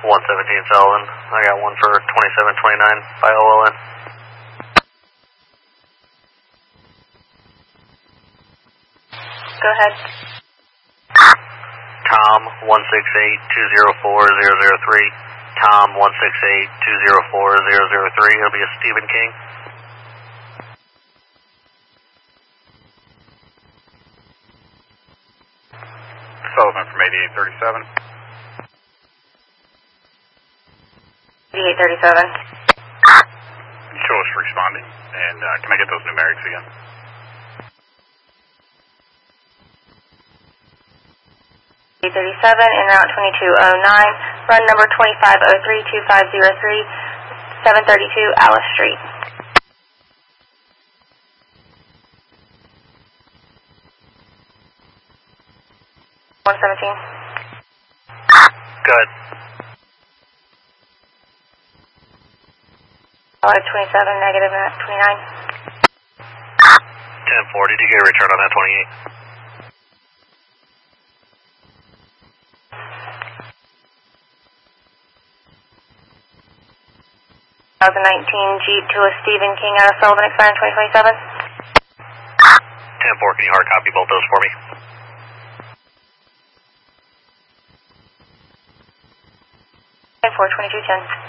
117 Sullivan. I got one for 2729 by OLN. Go ahead. Tom 168-204-003. Tom 168-204-003. It'll be a Stephen King. Sullivan from 8837. 8837. Show us responding. And can I get those numerics again? en route 2209, run number 2503-2503, 732 Alice Street. (117) Good. Alright, 27, negative 29. 10-4, did you get a return on that 28? 2019 Jeep to a Stephen King out of Sullivan, expiring 2027. 10-4, can you hard copy both those for me? 10-4, 2210.